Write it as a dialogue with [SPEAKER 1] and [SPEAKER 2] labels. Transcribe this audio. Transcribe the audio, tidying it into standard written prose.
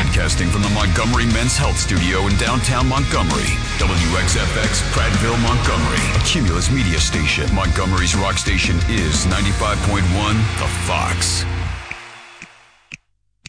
[SPEAKER 1] Broadcasting from the Montgomery Men's Health Studio in downtown Montgomery. WXFX, Prattville, Montgomery. A Cumulus media station. Montgomery's rock station is 95.1 The Fox.